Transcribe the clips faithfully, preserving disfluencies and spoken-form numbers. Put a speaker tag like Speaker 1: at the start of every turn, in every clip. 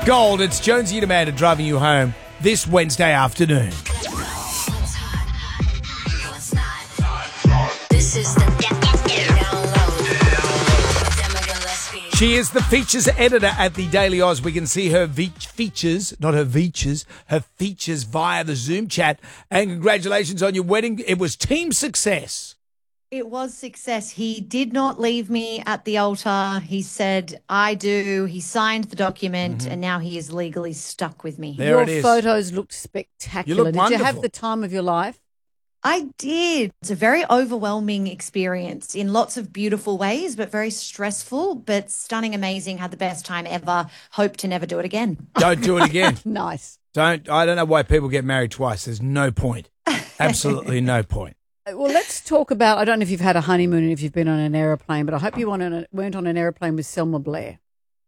Speaker 1: Gold, it's Jonesy and Amanda driving you home this Wednesday afternoon.
Speaker 2: This is the
Speaker 1: She is the features editor at the Daily Oz. We can see her ve- features, not her features, her features via the Zoom chat. And congratulations on your wedding. It was team success.
Speaker 3: It was success. He did not leave me at the altar. He said, I do. He signed the document, mm-hmm. and now he is legally stuck with me.
Speaker 1: There
Speaker 4: your
Speaker 1: it is.
Speaker 4: photos looked spectacular.
Speaker 1: You look
Speaker 4: did
Speaker 1: wonderful.
Speaker 4: you have the time of your life?
Speaker 3: I did. It's a very overwhelming experience in lots of beautiful ways, but very stressful, but stunning, amazing. Had the best time ever. Hope to never do it again.
Speaker 1: Don't do it again.
Speaker 4: Nice.
Speaker 1: Don't. I don't know why people get married twice. There's no point. Absolutely no point.
Speaker 4: Well, let's talk about, I don't know if you've had a honeymoon and if you've been on an aeroplane, but I hope you weren't on, a, weren't on an aeroplane with Selma Blair.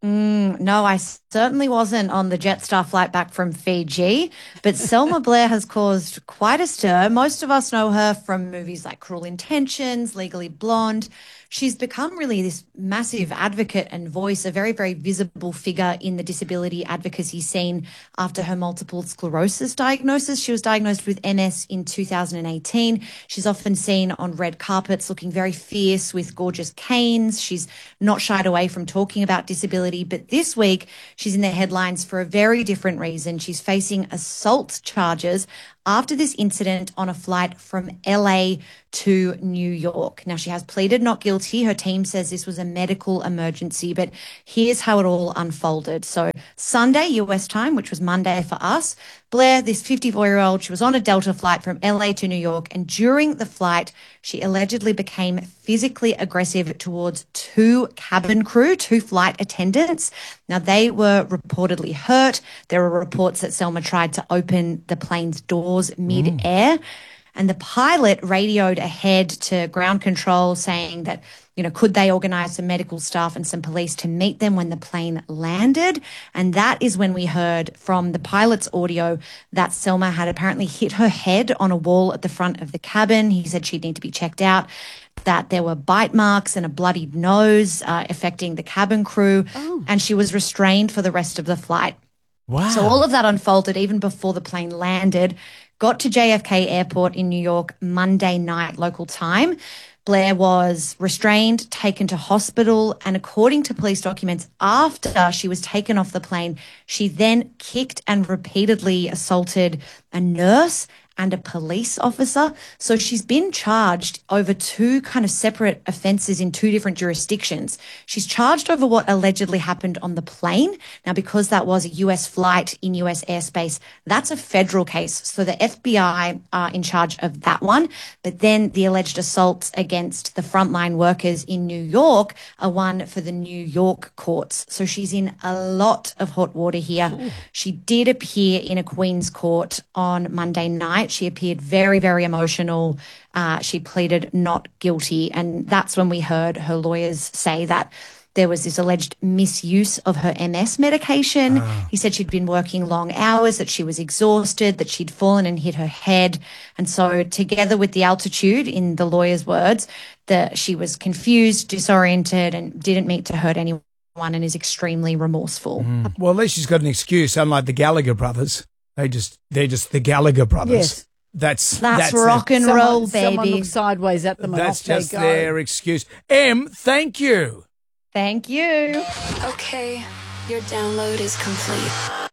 Speaker 3: Mm, no, I certainly wasn't on the Jetstar flight back from Fiji, but Selma Blair has caused quite a stir. Most of us know her from movies like Cruel Intentions, Legally Blonde. She's become really this massive advocate and voice, a very, very visible figure in the disability advocacy scene after her multiple sclerosis diagnosis. She was diagnosed with M S in two thousand eighteen. She's often seen on red carpets looking very fierce with gorgeous canes. She's not shied away from talking about disability, but this week she's in the headlines for a very different reason. She's facing assault charges after this incident on a flight from L A to New York. Now, she has pleaded not guilty. Her team says this was a medical emergency, but here's how it all unfolded. So Sunday, U S time, which was Monday for us, Blair, this fifty-four-year-old, she was on a Delta flight from L A to New York, and during the flight, she allegedly became physically aggressive towards two cabin crew, two flight attendants. Now, they were reportedly hurt. There were reports that Selma tried to open the plane's doors mid-air. Mm. And the pilot radioed ahead to ground control saying that, you know, could they organize some medical staff and some police to meet them when the plane landed? And that is when we heard from the pilot's audio that Selma had apparently hit her head on a wall at the front of the cabin. He said she'd need to be checked out, that there were bite marks and a bloodied nose uh, affecting the cabin crew, oh. and she was restrained for the rest of the flight.
Speaker 1: Wow.
Speaker 3: So all of that unfolded even before the plane landed. Got to J F K Airport in New York Monday night local time. Blair was restrained, taken to hospital, and according to police documents, after she was taken off the plane, she then kicked and repeatedly assaulted a nurse and a police officer. So she's been charged over two kind of separate offences in two different jurisdictions. She's charged over what allegedly happened on the plane. Now, because that was a U S flight in U S airspace, that's a federal case. So the F B I are in charge of that one. But then the alleged assaults against the frontline workers in New York are one for the New York courts. So she's in a lot of hot water here. Ooh. She did appear in a Queen's court on Monday night. She appeared very, very emotional. Uh, she pleaded not guilty. And that's when we heard her lawyers say that there was this alleged misuse of her M S medication. Oh. He said she'd been working long hours, that she was exhausted, that she'd fallen and hit her head. And so together with the altitude, in the lawyer's words, that she was confused, disoriented, and didn't mean to hurt anyone and is extremely remorseful.
Speaker 1: Mm. Well, at least she's got an excuse, unlike the Gallagher brothers. They just, they're just the Gallagher brothers.
Speaker 4: Yes.
Speaker 1: That's,
Speaker 3: that's,
Speaker 1: that's
Speaker 3: rock
Speaker 1: it.
Speaker 3: and
Speaker 4: someone,
Speaker 3: roll, baby.
Speaker 4: Someone looks sideways at them and
Speaker 1: That's
Speaker 4: off they
Speaker 1: just
Speaker 4: go.
Speaker 1: their excuse. Em, thank you.
Speaker 3: Thank you.
Speaker 2: Okay, your download is complete.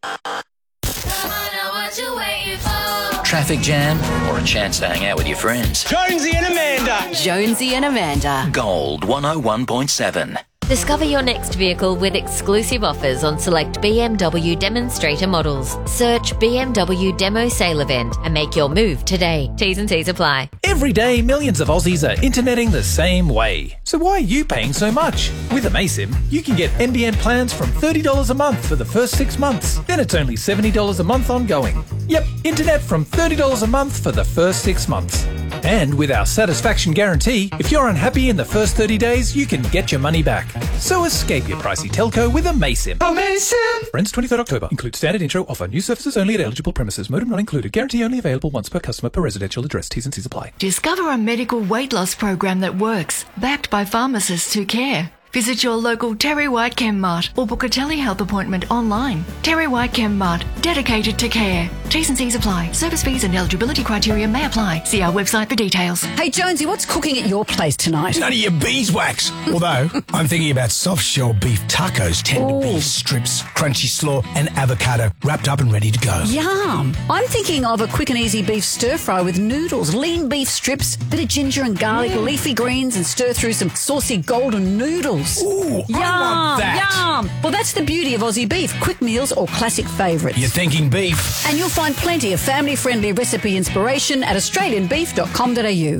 Speaker 5: Traffic jam or a chance to hang out with your friends?
Speaker 6: Jonesy and Amanda.
Speaker 7: Jonesy and Amanda.
Speaker 5: Gold one oh one point seven.
Speaker 8: Discover your next vehicle with exclusive offers on select B M W demonstrator models. Search B M W Demo Sale Event and make your move today. T's and C's apply.
Speaker 9: Every day, millions of Aussies are interneting the same way. So why are you paying so much? With Amaysim, you can get N B N plans from thirty dollars a month for the first six months. Then it's only seventy dollars a month ongoing. Yep, internet from thirty dollars a month for the first six months. And with our satisfaction guarantee, if you're unhappy in the first thirty days, you can get your money back. So escape your pricey telco with Amaysim.
Speaker 6: Amaysim!
Speaker 9: Ends twenty-third October. Includes standard intro offer. New services only at eligible premises. Modem not included. Guarantee only available once per customer per residential address. T's and C's apply.
Speaker 7: Discover a medical weight loss program that works, backed by pharmacists who care. Visit your local Terry White Chemmart or book a telehealth appointment online. Terry White Chemmart, dedicated to care. T's and C's apply. Service fees and eligibility criteria may apply. See our website for details.
Speaker 4: Hey, Jonesy, what's cooking at your place tonight?
Speaker 10: None of your beeswax. Although, I'm thinking about soft shell beef tacos, tender
Speaker 4: Ooh.
Speaker 10: beef strips, crunchy slaw, and avocado wrapped up and ready to go.
Speaker 4: Yum. I'm thinking of a quick and easy beef stir fry with noodles, lean beef strips, bit of ginger and garlic,
Speaker 10: Mm.
Speaker 4: leafy greens, and stir through some saucy golden noodles.
Speaker 10: Ooh,
Speaker 4: yum,
Speaker 10: I love that.
Speaker 4: Yum. Well, that's the beauty of Aussie beef. Quick meals or classic favourites.
Speaker 10: You're thinking beef.
Speaker 4: And you'll find plenty of family-friendly recipe inspiration at australian beef dot com dot a u.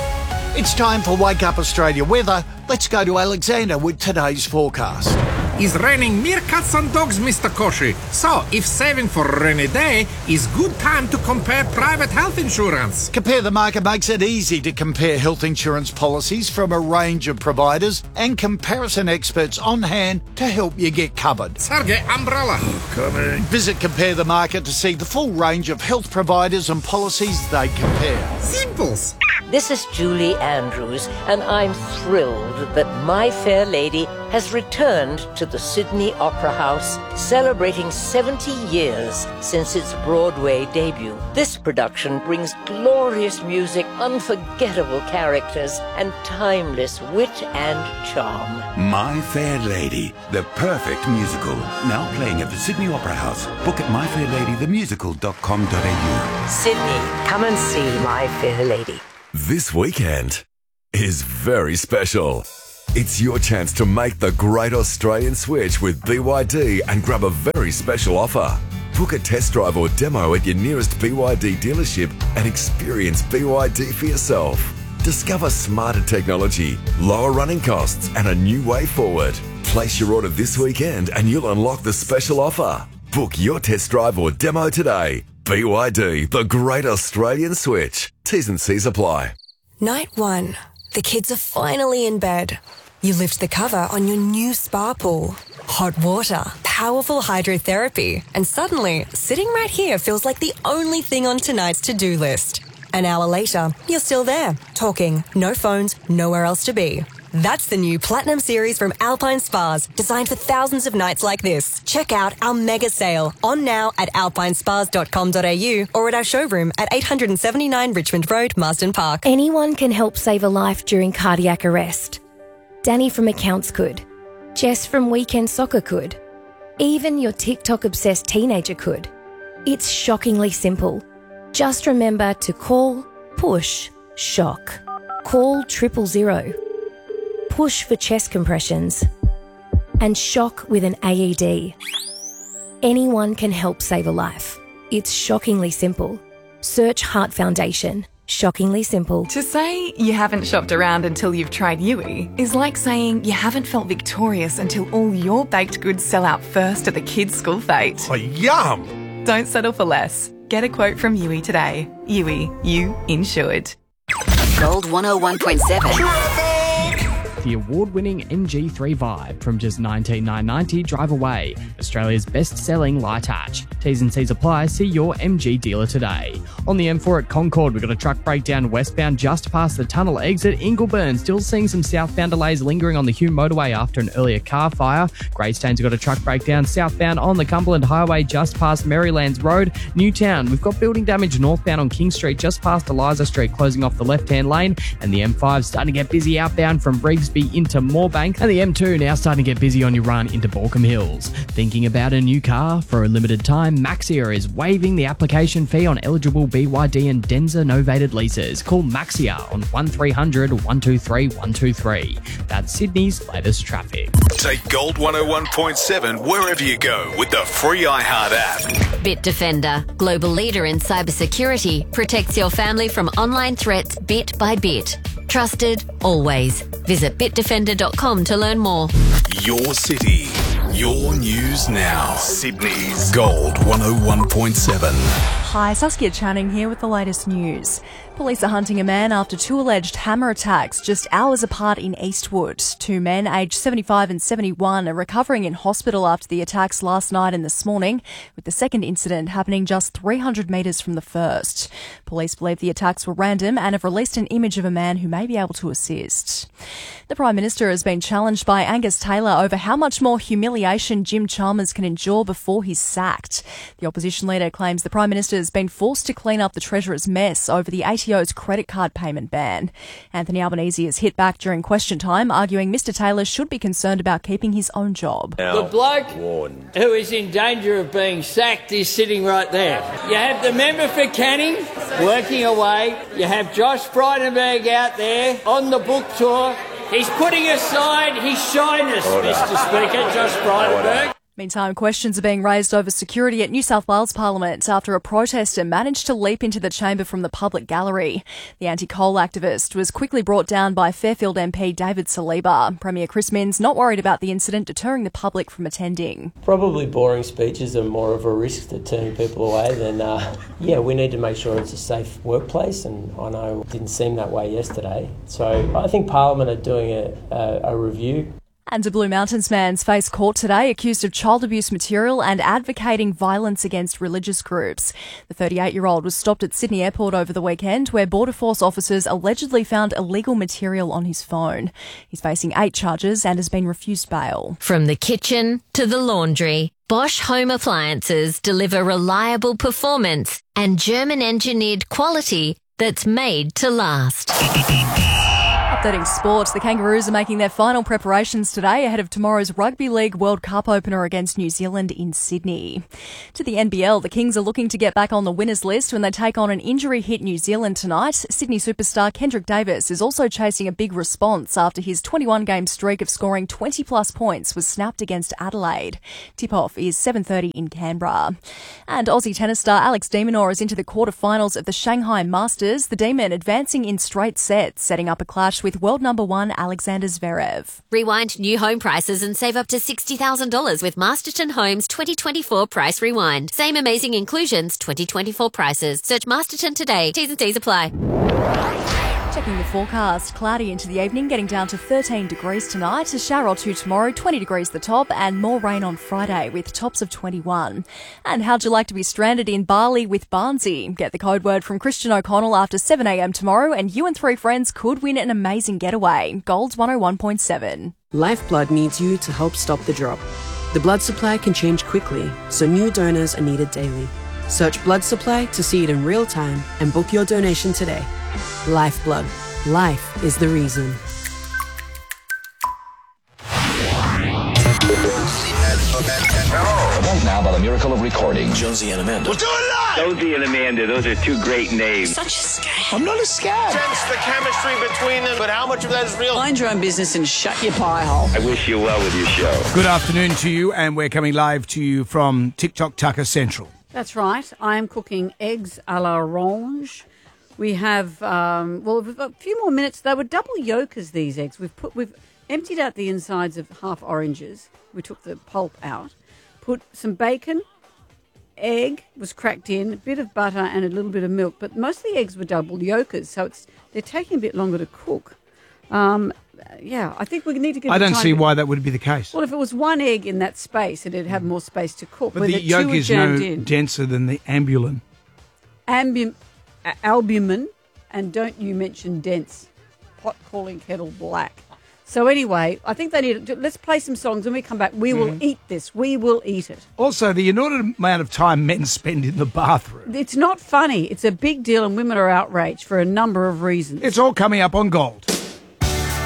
Speaker 11: It's time for Wake Up Australia weather. Let's go to Alexander with today's forecast.
Speaker 12: It's raining meerkats and dogs, Mister Koshi. So, if saving for a rainy day is good time to compare private health insurance.
Speaker 11: Compare the Market makes it easy to compare health insurance policies from a range of providers and comparison experts on hand to help you get covered.
Speaker 12: Sergey, umbrella.
Speaker 11: Coming. Visit Compare the Market to see the full range of health providers and policies they compare.
Speaker 12: Simples.
Speaker 13: This is Julie Andrews, and I'm thrilled that My Fair Lady has returned to the Sydney Opera House, celebrating seventy years since its Broadway debut. This production brings glorious music, unforgettable characters, and timeless wit and charm.
Speaker 14: My Fair Lady, the perfect musical. Now playing at the Sydney Opera House. Book at my fair lady the musical dot com dot a u.
Speaker 13: Sydney, come and see My Fair Lady.
Speaker 15: This weekend is very special. It's your chance to make the great Australian switch with B Y D and grab a very special offer. Book a test drive or demo at your nearest B Y D dealership and experience B Y D for yourself. Discover smarter technology, lower running costs, and a new way forward. Place your order this weekend and you'll unlock the special offer. Book your test drive or demo today. B Y D, the great Australian switch. T's and C's apply.
Speaker 16: Night one. The kids are finally in bed. You lift the cover on your new spa pool. Hot water, powerful hydrotherapy, and suddenly, sitting right here feels like the only thing on tonight's to-do list. An hour later, you're still there, talking, no phones, nowhere else to be. That's the new Platinum Series from Alpine Spas, designed for thousands of nights like this. Check out our mega sale, on now at alpine spas dot com dot a u or at our showroom at eight seventy-nine Richmond Road, Marsden Park.
Speaker 17: Anyone can help save a life during cardiac arrest. Danny from Accounts could. Jess from Weekend Soccer could. Even your TikTok-obsessed teenager could. It's shockingly simple. Just remember to call, push, shock. Call triple zero. Push for chest compressions. And shock with an A E D. Anyone can help save a life. It's shockingly simple. Search Heart Foundation. Shockingly simple.
Speaker 18: To say you haven't shopped around until you've tried Yui is like saying you haven't felt victorious until all your baked goods sell out first at the kids' school fete.
Speaker 10: Oh, yum!
Speaker 18: Don't settle for less. Get a quote from Yui today. Yui, you insured.
Speaker 19: Gold one oh one point seven.
Speaker 20: The award-winning M G three Vibe from just nineteen thousand nine hundred ninety Drive Away, Australia's best-selling light hatch. T's and C's apply. See your M G dealer today. On the M four at Concord, we've got a truck breakdown westbound just past the tunnel exit. Ingleburn, still seeing some southbound delays lingering on the Hume motorway after an earlier car fire. Greystanes, we've got a truck breakdown southbound on the Cumberland Highway just past Marylands Road. Newtown, we've got building damage northbound on King Street just past Eliza Street, closing off the left-hand lane. And the M five starting to get busy outbound from Brigsby into Moorebank, and the M two now starting to get busy on your run into Balcombe Hills. Thinking about a new car? For a limited time, Maxia is waiving the application fee on eligible B Y D and Denza novated leases. Call Maxia on one three hundred, one two three, one two three. That's Sydney's latest traffic.
Speaker 21: Take Gold one oh one point seven wherever you go with the free iHeart app.
Speaker 8: Bitdefender, global leader in cybersecurity, protects your family from online threats bit by bit. Trusted, always. Visit bitdefender dot com to learn more.
Speaker 21: Your city, your news now. Sydney's Gold one oh one point seven.
Speaker 1: Hi, Saskia Channing here with the latest news. Police are hunting a man after two alleged hammer attacks just hours apart in Eastwood. Two men aged seventy-five and seventy-one are recovering in hospital after the attacks last night and this morning, with the second incident happening just three hundred metres from the first. Police believe the attacks were random and have released an image of a man who may be able to assist. The Prime Minister has been challenged by Angus Taylor over how much more humiliation Jim Chalmers can endure before he's sacked. The opposition leader claims the Prime Minister has been forced to clean up the Treasurer's mess over the A T O's credit card payment ban. Anthony Albanese has hit back during question time, arguing Mr Taylor should be concerned about keeping his own job.
Speaker 22: The bloke who is in danger of being sacked is sitting right there. You have the member for Canning working away. You have Josh Frydenberg out there on the book tour. He's putting aside his shyness, Mister Speaker, Josh Frydenberg.
Speaker 1: Meantime, questions are being raised over security at New South Wales Parliament after a protester managed to leap into the chamber from the public gallery. The anti-coal activist was quickly brought down by Fairfield M P David Saliba. Premier Chris Minns not worried about the incident deterring the public from attending.
Speaker 23: Probably boring speeches are more of a risk to turning people away than, uh, yeah, we need to make sure it's a safe workplace, and I know it didn't seem that way yesterday. So I think Parliament are doing a, a, a review.
Speaker 1: And a Blue Mountains man's faced court today accused of child abuse material and advocating violence against religious groups. The thirty-eight-year-old was stopped at Sydney Airport over the weekend where Border Force officers allegedly found illegal material on his phone. He's facing eight charges and has been refused bail.
Speaker 8: From the kitchen to the laundry, Bosch Home Appliances deliver reliable performance and German-engineered quality that's made to last.
Speaker 1: Updating sport, the Kangaroos are making their final preparations today ahead of tomorrow's Rugby League World Cup opener against New Zealand in Sydney. To the N B L, the Kings are looking to get back on the winners list when they take on an injury-hit New Zealand tonight. Sydney superstar Kendrick Davis is also chasing a big response after his twenty-one game streak of scoring twenty plus points was snapped against Adelaide. Tip-off is seven thirty in Canberra. And Aussie tennis star Alex de Minaur is into the quarterfinals of the Shanghai Masters, the Demon advancing in straight sets, setting up a clash with world number one Alexander Zverev.
Speaker 8: Rewind new home prices and save up to sixty thousand dollars with Masterton Homes twenty twenty-four Price Rewind. Same amazing inclusions, twenty twenty-four prices. Search Masterton today. T's and C's apply.
Speaker 1: Checking the forecast, cloudy into the evening, getting down to thirteen degrees tonight, a shower or two tomorrow, twenty degrees the top, and more rain on Friday with tops of twenty-one. And how'd you like to be stranded in Bali with Barnsey? Get the code word from Christian O'Connell after seven a m tomorrow, and you and three friends could win an amazing getaway. Gold's one oh one point seven.
Speaker 24: Lifeblood needs you to help stop the drop. The blood supply can change quickly, so new donors are needed daily. Search blood supply to see it in real time and book your donation today. Lifeblood. Life is the reason.
Speaker 5: Right now, by the miracle of recording, Jonesy and Amanda.
Speaker 6: We'll do it live!
Speaker 25: Jonesy and Amanda, those are two great names.
Speaker 6: Such a scam. I'm not a scam. Sense the chemistry between them, but how much of that is real?
Speaker 26: Mind your own business and shut your pie hole.
Speaker 25: I wish you well with your show.
Speaker 10: Good afternoon to you, and we're coming live to you from TikTok Tucker Central.
Speaker 4: That's right. I am cooking eggs a la orange. We have, um, well, we've got a few more minutes. They were double yolkers, these eggs. We've put, we've emptied out the insides of half oranges. We took the pulp out. Put some bacon, egg was cracked in, a bit of butter and a little bit of milk. But most of the eggs were double yolkers, so it's they're taking a bit longer to cook. Um, yeah, I think we need to give
Speaker 10: I don't
Speaker 4: time
Speaker 10: see
Speaker 4: to,
Speaker 10: why that would be the case.
Speaker 4: Well, if it was one egg in that space, it'd have more space to cook.
Speaker 10: But the yolk is no
Speaker 4: in.
Speaker 10: denser than the ambulin.
Speaker 4: Ambum, uh, albumin, and don't you mention dense. Pot calling kettle black. So anyway, I think they need to, let's play some songs. When we come back, we will
Speaker 10: Mhm.
Speaker 4: eat this. We will eat it.
Speaker 10: Also, the inordinate amount of time men spend in the bathroom.
Speaker 4: It's not funny. It's a big deal and women are outraged for a number of reasons.
Speaker 10: It's all coming up on Gold.